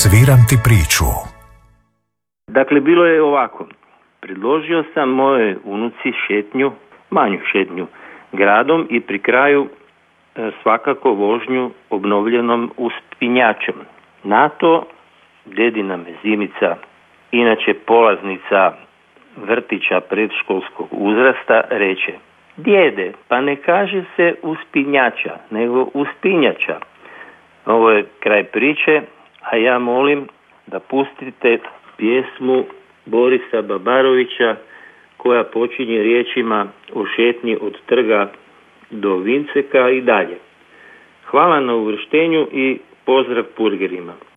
Sviram ti priču. Dakle, bilo je ovako. Predložio sam moje unuci šetnju, manju šetnju gradom i pri kraju svakako vožnju obnovljenom uspinjačem. Na to dedina Mezimica, inače polaznica vrtića predškolskog uzrasta, reče: djede, pa ne kaže se uspinjača, nego uspinjača. Ovo je kraj priče, a ja molim da pustite pjesmu Borisa Babarovića koja počinje riječima o šetnji od Trga do Vinceka i dalje. Hvala na uvrštenju i pozdrav purgerima.